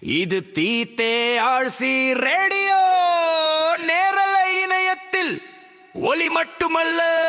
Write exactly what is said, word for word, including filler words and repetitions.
இது தீத்தே ஆழ்சி ரேடியோ நேரலை இணையத்தில் ஒலி மட்டுமல்ல